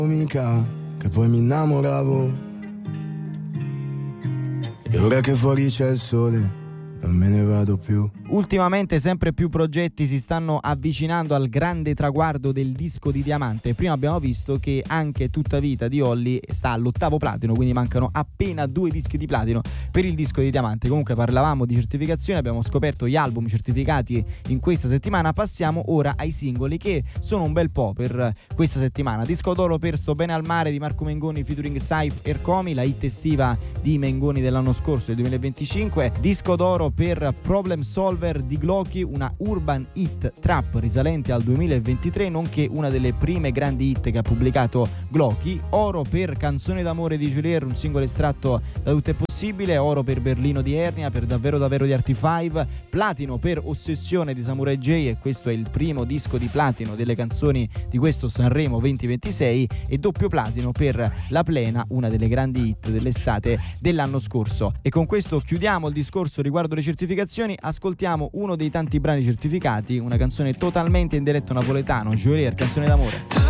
Mica, che poi mi innamoravo. E ora che fuori c'è il sole, non me ne vado più. Ultimamente sempre più progetti si stanno avvicinando al grande traguardo del disco di diamante. Prima abbiamo visto che anche Tutta Vita di Olly sta all'8° platino, quindi mancano appena 2 dischi di platino per il disco di diamante. Comunque parlavamo di certificazione, abbiamo scoperto gli album certificati in questa settimana. Passiamo ora ai singoli, che sono un bel po' per questa settimana. Disco d'oro per Sto bene al mare di Marco Mengoni featuring Saif Ercomi, la hit estiva di Mengoni dell'anno scorso, del 2025. Disco d'oro per Problem Solver di Glocky, una urban hit trap risalente al 2023, nonché una delle prime grandi hit che ha pubblicato Glocky. Oro per Canzone d'amore di Julier, un singolo estratto da Tutto è possibile. Oro per Berlino di Ernia, per Davvero davvero di Arti5. Platino per Ossessione di Samurai J, e questo è il primo disco di platino delle canzoni di questo Sanremo 2026. E doppio platino per La Plena, una delle grandi hit dell'estate dell'anno scorso. E con questo chiudiamo il discorso riguardo le certificazioni. Ascoltiamo uno dei tanti brani certificati, una canzone totalmente in dialetto napoletano, Julier, Canzone d'amore.